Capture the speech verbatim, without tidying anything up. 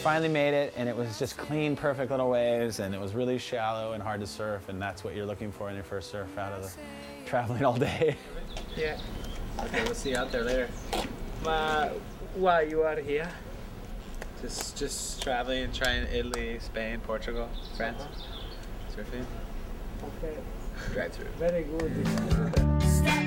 finally made it, and it was just clean, perfect little waves, and it was really shallow and hard to surf, and that's what you're looking for in your first surf out of the traveling all day. Yeah. Okay, we'll see you out there later. Ma, why you are here? Just just traveling, trying Italy, Spain, Portugal, France. Surfing. Okay. Drive through. Very good.